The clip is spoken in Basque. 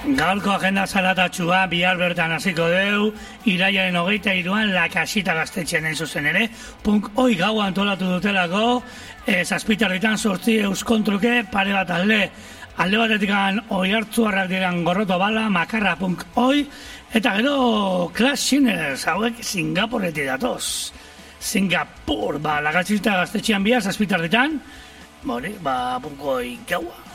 Gaurko agenda zalatatxua bihar bertan hasiko deu, irailaren 23an La Casita gaztetxean den zuzen ere, punk hoi gaua antolatu dutelako, zazpitarritan 8 euskontruke, pare bat alde batetikan Oiartzuarrak diren Gorroto Bala, Makarra punk hoi, eta gero Clash Sinners, hauek Singaporeti datoz. Singapur, La Casita gaztetxean bihar, zazpitarritan, punk hoi gaua.